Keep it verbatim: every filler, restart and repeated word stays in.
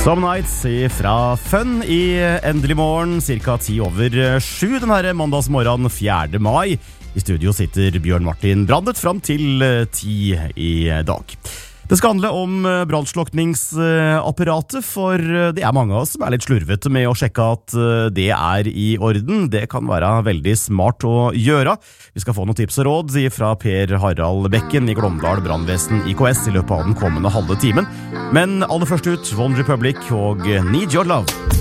Some Nights fra Fun i Endelig Morgen, cirka ti over sju den her mandagsmorgen fjerde mai. I studio sitter Bjørn Martin Brandet fram til ti i dag. Det skal handle om brannslukningsapparatet, for det er mange av oss som er litt slurvete med å sjekke at det er i orden. Det kan være veldig smart å gjøre. Vi skal få noen tips og råd fra Per Harald Bekken i Glåmdal Brannvesen I K S i løpet av den kommende halve timen. Men aller først ut, One Republic og Need Your Love.